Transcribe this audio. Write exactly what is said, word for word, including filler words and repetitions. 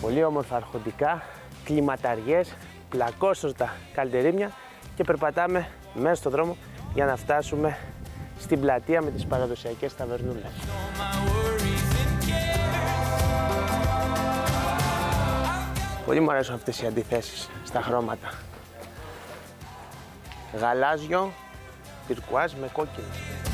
Πολύ όμορφα αρχοντικά, κλιματαριές, πλακόσωστα καλτερίμια και περπατάμε μέσα στον δρόμο για να φτάσουμε στην πλατεία με τις παραδοσιακές ταβερνούλες. Πολύ μου αρέσουν αυτές οι αντιθέσεις στα χρώματα. Γαλάζιο, τυρκουάζ με κόκκινο.